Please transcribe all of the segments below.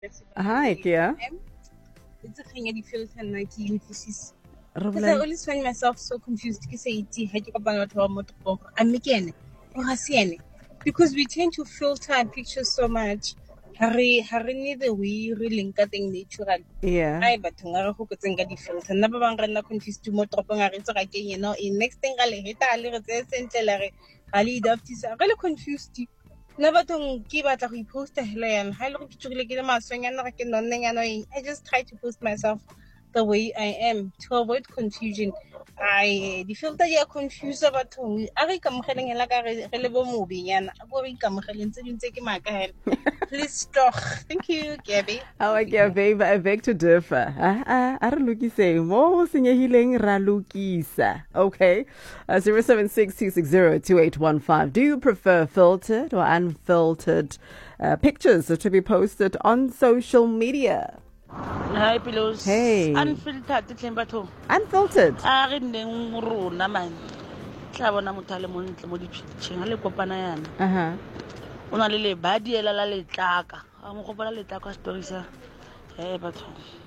Hi, Kia. It's a thing you feel and like you because I Re always find myself so confused because I'm again or Hasiene. Because we tend to filter pictures so much. Hari ni the way really thing natural. Yeah. Ay but nga go tsenga di filter na ba bang rena confused mo tropo nga re tsaka ke in next thing ga le heta le re tse sentle la re ga le idaptisa ga le confused na bathong ke batla go iposta hela yana ha ile go kitšhogile ke le maswanyana ga ke nonneng yana I just try to post myself the way I am to avoid confusion. I di filter ya confuse bathong a re ikamogeleng hela ka re le bo mobenyana a bo re ikamogeleng tse ding tse ke maaka hela. Please stop. Thank you, Gabby. How I get babe, I beg to differ. A re lokise mo senyehileng ra lokisa. Okay. 0762602815. Do you prefer filtered or unfiltered pictures to be posted on social media? Hi, Pilos. Hey. Unfiltered, Tlembato. Unfiltered. A re neng rona man. Tla bona motho a le montle mo ditšheng a le kopana yana. O na le badiela la letlaka. A mo gopola letlaka a story sa batho.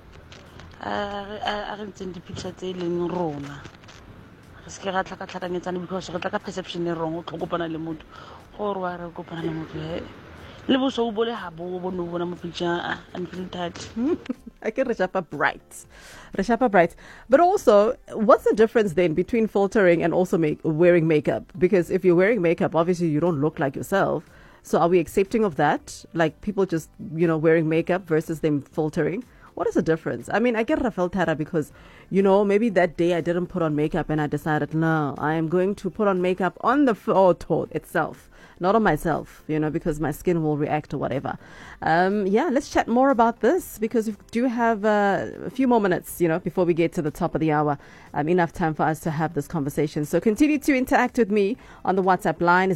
A re ntseng di-picture tse e leng rona. Re se ke ra tlhaka-tlhakanyetsana because re tla ka perception e wrong o tlo kopana le motho. Gore wa re kopana le motho le bo so bole ha bo no bona mo picture unfiltered. I can Reshapa bright. But also, what's the difference then between filtering and also wearing makeup? Because if you're wearing makeup, obviously you don't look like yourself. So are we accepting of that? Like people just, wearing makeup versus them filtering? What is the difference? I mean, I get filtera because, maybe that day I didn't put on makeup and I decided, no, I am going to put on makeup on the photo itself. Not on myself, because my skin will react or whatever. Let's chat more about this because we do have a few more minutes, before we get to the top of the hour. Enough time for us to have this conversation. So continue to interact with me on the WhatsApp line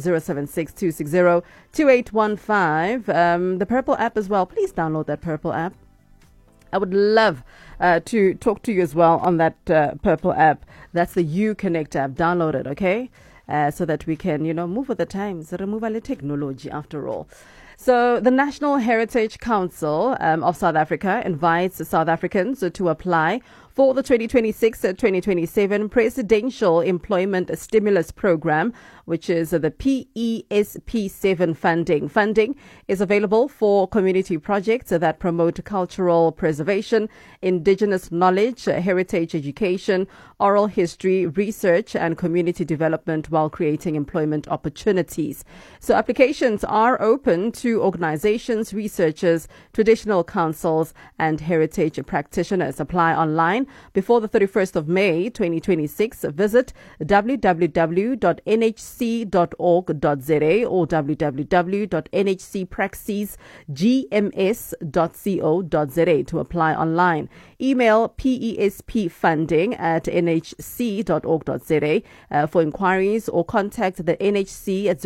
0762602815. The Purple app as well. Please download that Purple app. I would love to talk to you as well on that Purple app. That's the UConnect app. Download it, okay? So that we can, move with the times, remove all the technology after all. So the National Heritage Council of South Africa invites South Africans to apply for the 2026-2027 Presidential Employment Stimulus Program, which is the PESP7 funding. Funding is available for community projects that promote cultural preservation, indigenous knowledge, heritage education, oral history, research, and community development while creating employment opportunities. So applications are open to organizations, researchers, traditional councils, and heritage practitioners. Apply online before the 31st of May 2026. Visit www.nhc.org.za or www.nhcpraxisgms.co.za to apply online. Email pespfunding@nhc.org.za for inquiries or contact the NHC at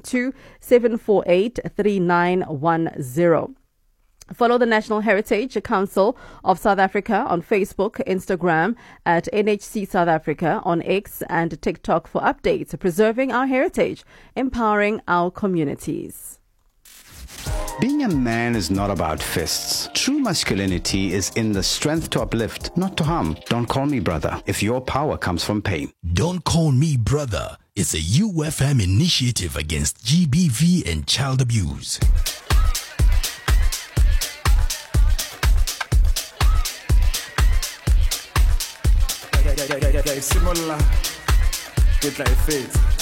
012-748-3910. Follow the National Heritage Council of South Africa on Facebook, Instagram at NHC South Africa, on X and TikTok for updates, preserving our heritage, empowering our communities. Being a man is not about fists. True masculinity is in the strength to uplift, not to harm. Don't call me brother if your power comes from pain. Don't Call Me Brother is a UFM initiative against GBV and child abuse. Simolla, get like faith.